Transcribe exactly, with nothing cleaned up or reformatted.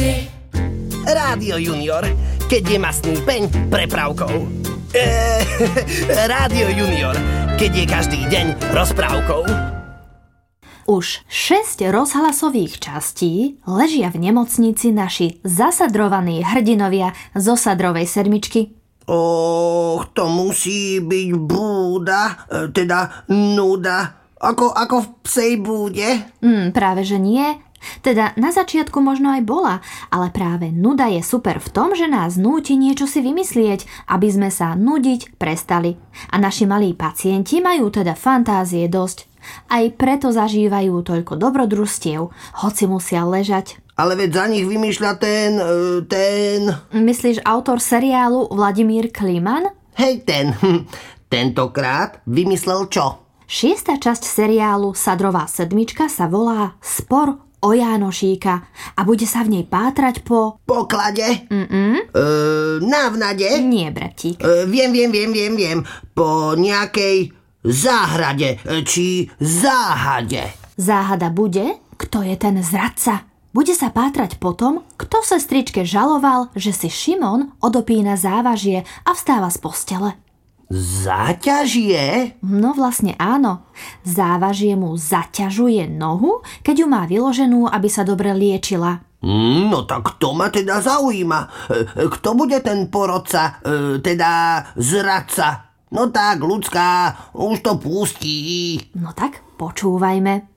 Rádio Junior, keď je mastný peň prepravkou. Eee, Rádio Junior, keď je každý deň rozprávkou. Už šesť rozhlasových častí ležia v nemocnici naši zasadrovaní hrdinovia zo Sadrovej sedmičky. Och, to musí byť búda, teda nuda, ako, ako v psej búde. Mm, práve že nie. Teda na začiatku možno aj bola, ale práve nuda je super v tom, že nás núti niečo si vymyslieť, aby sme sa nudiť prestali. A naši malí pacienti majú teda fantázie dosť. Aj preto zažívajú toľko dobrodružstiev, hoci musia ležať. Ale veď za nich vymýšľa ten, ten... Myslíš autor seriálu Vladimír Kliman? Hej, ten. Tentokrát vymyslel čo? Šiesta časť seriálu Sadrová sedmička sa volá Spor o Jánošíka a bude sa v nej pátrať po... Poklade? Mm-mm. E, návnade? Nie, bratík. E, viem, viem, viem, viem, viem. Po nejakej záhrade, či záhade. Záhada bude, kto je ten zradca. Bude sa pátrať po tom, kto sestričke žaloval, že si Šimon odopína závažie a vstáva z postele. Záťažie? No vlastne áno. Závažie mu zaťažuje nohu, keď ju má vyloženú, aby sa dobre liečila. No tak to ma teda zaujíma. Kto bude ten porodca, teda zradca? No tak, ľudská, už to pustí. No tak počúvajme.